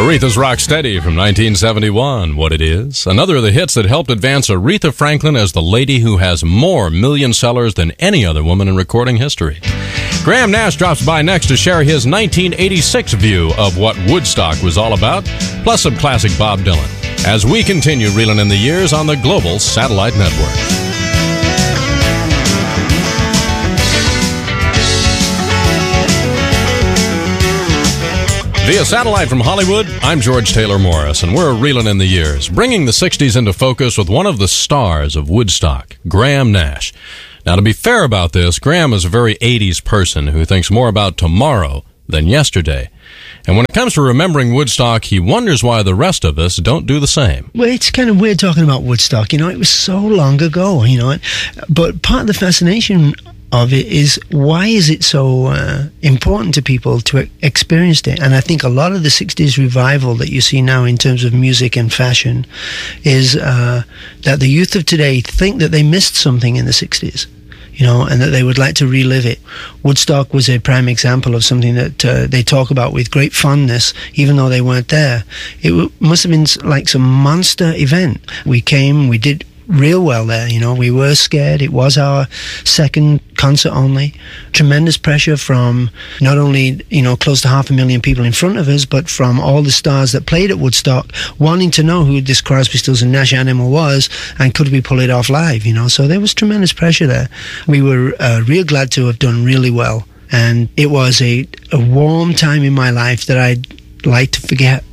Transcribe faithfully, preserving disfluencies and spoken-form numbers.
Aretha's Rocksteady from nineteen seventy-one, What It Is. Another of the hits that helped advance Aretha Franklin as the lady who has more million sellers than any other woman in recording history. Graham Nash drops by next to share his nineteen eighty-six view of what Woodstock was all about, plus some classic Bob Dylan, as we continue reeling in the years on the Global Satellite Network. Via satellite from Hollywood, I'm George Taylor Morris, and we're reeling in the years, bringing the sixties into focus with one of the stars of Woodstock, Graham Nash. Now, to be fair about this, Graham is a very eighties person who thinks more about tomorrow than yesterday. And when it comes to remembering Woodstock, he wonders why the rest of us don't do the same. Well, it's kind of weird talking about Woodstock. You know, it was so long ago, you know. But part of the fascination of it is, why is it so uh, important to people to experience it? And I think a lot of the sixties revival that you see now in terms of music and fashion is uh, that the youth of today think that they missed something in the sixties, you know, and that they would like to relive it. Woodstock was a prime example of something that uh, they talk about with great fondness, even though they weren't there. It w- must have been like some monster event. We came, we did real well there, you know. We were scared. It was our second concert only. Tremendous pressure from not only, you know, close to half a million people in front of us, but from all the stars that played at Woodstock, wanting to know who this Crosby, Stills and Nash animal was, and could we pull it off live, you know. So there was tremendous pressure there. We were uh, real glad to have done really well, and it was a, a warm time in my life that I'd like to forget.